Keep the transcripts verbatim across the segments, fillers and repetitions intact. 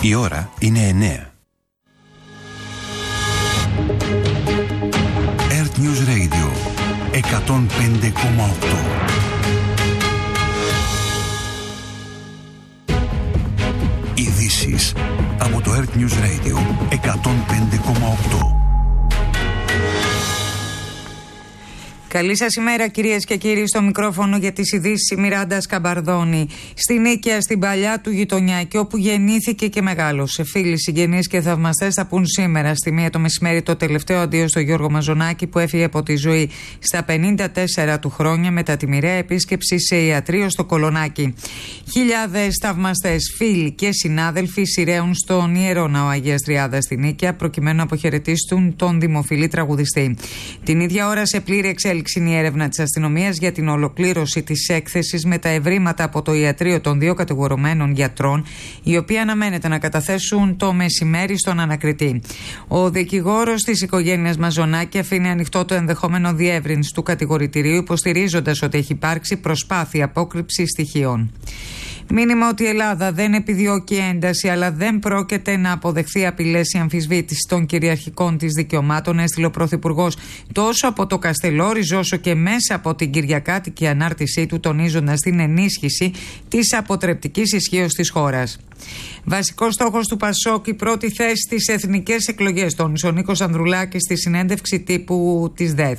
Η ώρα είναι εννέα. Earth News Radio εκατόν πέντε κόμμα οκτώ. Ειδήσεις από το Earth News Radio εκατόν πέντε κόμμα οκτώ. Καλή σας ημέρα, κυρίες και κύριοι, στο μικρόφωνο για τις ειδήσεις η Μιράντα Σκαμπαρδόνη. Στη Νίκαια, στην παλιά του γειτονιά, όπου γεννήθηκε και μεγάλωσε. Φίλοι, συγγενείς και θαυμαστές θα πούν σήμερα στη μία το μεσημέρι το τελευταίο αντίο στο Γιώργο Μαζονάκη, που έφυγε από τη ζωή στα πενήντα τέσσερα του χρόνια μετά τη μοιραία επίσκεψη σε ιατρείο στο Κολονάκι. Χιλιάδες θαυμαστές, φίλοι και συνάδελφοι σειραίουν στον Ιερό Ναό Αγίας Τριάδας στη Νίκαια προκειμένου να αποχαιρετήσουν τον δημοφιλή τραγουδιστή. Την ίδια ώρα, σε πλήρη εξέλιξη, είναι η έρευνα της αστυνομίας για την ολοκλήρωση της έκθεσης με τα ευρήματα από το ιατρείο των δύο κατηγορουμένων γιατρών, οι οποίοι αναμένεται να καταθέσουν το μεσημέρι στον ανακριτή. Ο δικηγόρος της οικογένειας Μαζονάκη αφήνει ανοιχτό το ενδεχόμενο διεύρυνση του κατηγορητηρίου, υποστηρίζοντας ότι έχει υπάρξει προσπάθεια απόκρυψης στοιχείων. Μήνυμα ότι η Ελλάδα δεν επιδιώκει ένταση, αλλά δεν πρόκειται να αποδεχθεί απειλές ή αμφισβήτηση των κυριαρχικών της δικαιωμάτων, έστειλε ο Πρωθυπουργός τόσο από το Καστελόριζο όσο και μέσα από την κυριακάτικη ανάρτησή του, τονίζοντας την ενίσχυση της αποτρεπτικής ισχύως της χώρας. Βασικός στόχος του Πασόκ, η πρώτη θέση στις εθνικές εκλογές, τόνισε ο Νίκος Ανδρουλάκης στη συνέντευξη τύπου της ΔΕΘ.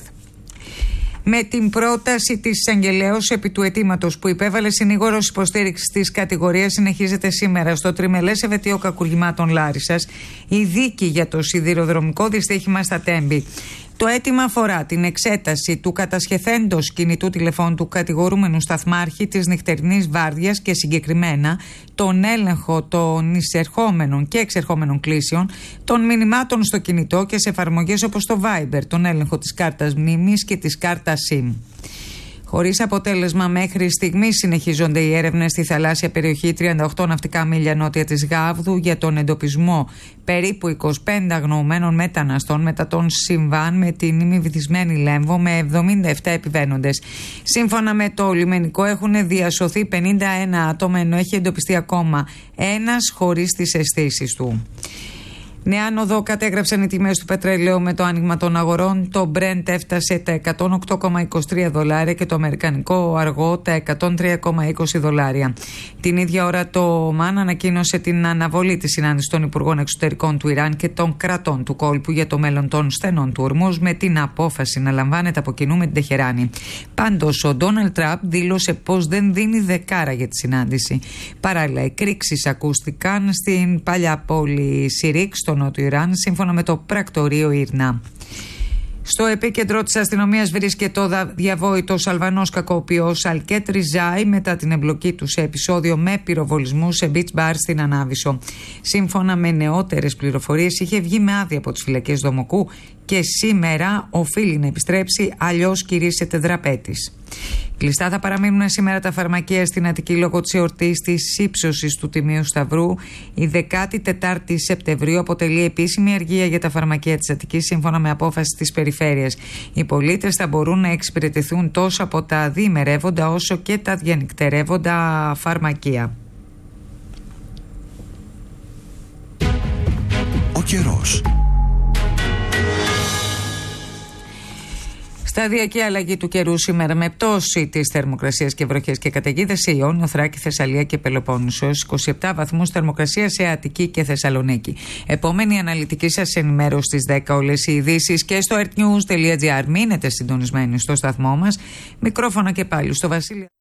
Με την πρόταση της εισαγγελέως επί του αιτήματος που υπέβαλε συνήγορος υποστήριξης της κατηγορίας, συνεχίζεται σήμερα στο τριμελές Εφετείο Κακουργημάτων Λάρισσας η δίκη για το σιδηροδρομικό δυστύχημα στα Τέμπη. Το αίτημα αφορά την εξέταση του κατασχεθέντος κινητού τηλεφώνου του κατηγορούμενου σταθμάρχη της νυχτερινής βάρδιας και συγκεκριμένα τον έλεγχο των εισερχόμενων και εξερχόμενων κλήσεων, των μηνυμάτων στο κινητό και σε εφαρμογές όπως το Viber, τον έλεγχο της κάρτας μνήμης και της κάρτας SIM. Χωρίς αποτέλεσμα μέχρι στιγμής συνεχίζονται οι έρευνες στη θαλάσσια περιοχή τριάντα οκτώ ναυτικά μίλια νότια της Γάβδου για τον εντοπισμό περίπου είκοσι πέντε αγνοωμένων μεταναστών μετά τον συμβάν με την ημιβυθισμένη Λέμβο με εβδομήντα επτά επιβαίνοντες. Σύμφωνα με το λιμενικό έχουν διασωθεί πενήντα ένα άτομα, ενώ έχει εντοπιστεί ακόμα ένας χωρίς τις αισθήσεις του. Νέα άνοδο κατέγραψαν οι τιμές του πετρελαίου με το άνοιγμα των αγορών. Το Brent έφτασε τα εκατόν οκτώ κόμμα είκοσι τρία δολάρια και το αμερικανικό αργό τα εκατόν τρία κόμμα είκοσι δολάρια. Την ίδια ώρα το ΟΜΑΝ ανακοίνωσε την αναβολή της συνάντησης των Υπουργών Εξωτερικών του Ιράν και των κρατών του κόλπου για το μέλλον των στενών του Ορμούζ, με την απόφαση να λαμβάνεται από κοινού με την Τεχεράνη. Πάντως, ο Ντόναλντ Τραμπ δήλωσε πως δεν δίνει δεκάρα για τη συνάντηση. Παράλληλα, εκρήξεις ακούστηκαν στην παλιά πόλη Σιρίκ, στο νότιο Ιράν, σύμφωνα με το πρακτορείο Ήρνα. Στο επίκεντρο της αστυνομίας βρίσκεται ο διαβόητος Αλβανός κακοποιός Αλκέτ Ριζάη μετά την εμπλοκή του σε επεισόδιο με πυροβολισμού σε beach bar στην Ανάβησο. Σύμφωνα με νεότερες πληροφορίες, είχε βγει με άδεια από τις φυλακές Δομοκού και σήμερα οφείλει να επιστρέψει, αλλιώς κηρύσσεται δραπέτης. Κλειστά θα παραμείνουν σήμερα τα φαρμακεία στην Αττική λόγω της εορτής της ύψωσης του Τιμίου Σταυρού. Η δεκάτη τετάρτη Σεπτεμβρίου αποτελεί επίσημη αργία για τα φαρμακεία της Αττικής, σύμφωνα με απόφαση της περιφέρειας. Οι πολίτες θα μπορούν να εξυπηρετηθούν τόσο από τα διημερεύοντα όσο και τα διανυκτερεύοντα φαρμακεία. Ο καιρός. Σταδιακή αλλαγή του καιρού σήμερα με πτώση της θερμοκρασίας και βροχές και καταιγίδες σε Ιόνιο, Θράκη, Θεσσαλία και Πελοπόννησο, είκοσι επτά βαθμούς θερμοκρασία σε Αττική και Θεσσαλονίκη. Επόμενη αναλυτική σας ενημέρωση στις δέκα, όλες οι ειδήσεις και στο earthnews τελεία gr. Μείνετε συντονισμένοι στο σταθμό μας. Μικρόφωνα και πάλι στο Βασίλειο.